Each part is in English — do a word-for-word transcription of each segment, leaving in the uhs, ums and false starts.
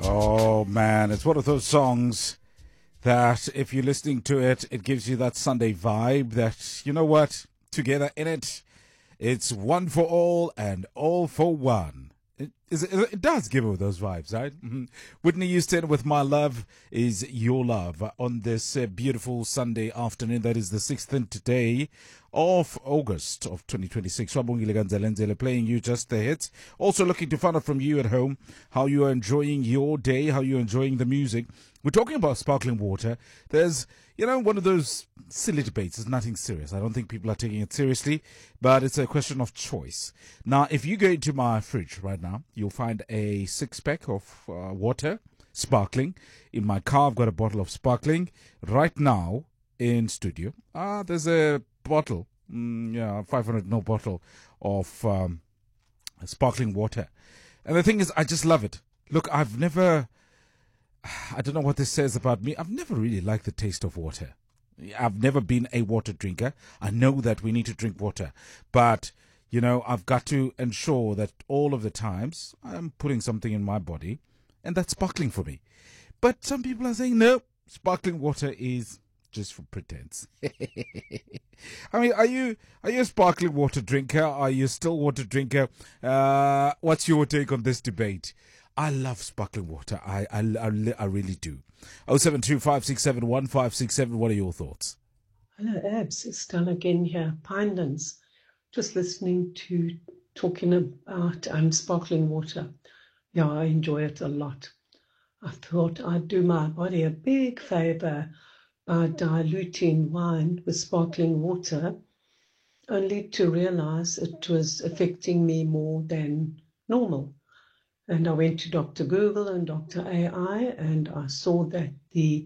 Oh man, it's one of those songs that if you're listening to it, it gives you that Sunday vibe that, you know what, together in it, it's one for all and all for one. It, it does give you those vibes, right? Mm-hmm. Whitney Houston with My Love Is Your Love on this uh, beautiful Sunday afternoon. That is the sixteenth day of August of twenty twenty-six. Swabongile Ganzelenzele playing you just the hits. Also looking to find out from you at home how you are enjoying your day, how you're enjoying the music. We're talking about sparkling water. There's, you know, one of those silly debates. It's nothing serious. I don't think people are taking it seriously, but it's a question of choice. Now, if you go into my fridge right now, you'll find a six-pack of uh, water, sparkling. In my car, I've got a bottle of sparkling. Right now, in studio, ah, there's a bottle, mm, yeah, five hundred ml bottle of um, sparkling water. And the thing is, I just love it. Look, I've never... I don't know what this says about me. I've never really liked the taste of water. I've never been a water drinker. I know that we need to drink water. But, you know, I've got to ensure that all of the times I'm putting something in my body, and that's sparkling for me. But some people are saying, no, sparkling water is just for pretense. I mean, are you are you a sparkling water drinker? Are you still water drinker? Uh, what's your take on this debate? I love sparkling water. I, I, I, I really do. oh seven two five six seven one five six seven. What are your thoughts? Hello, Abs. It's Stella again here. Pinelands. Just listening to talking about um, sparkling water. Yeah, I enjoy it a lot. I thought I'd do my body a big favor by diluting wine with sparkling water, only to realize it was affecting me more than normal. And I went to Doctor Google and Doctor A I, and I saw that the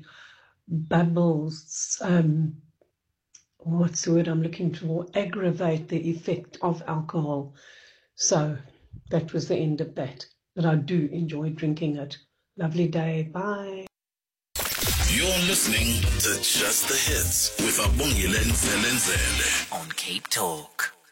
bubbles, um, what's the word I'm looking for, aggravate the effect of alcohol. So that was the end of that. But I do enjoy drinking it. Lovely day. Bye. You're listening to Just the Hits with Abongile Nzelenzele on Cape Talk.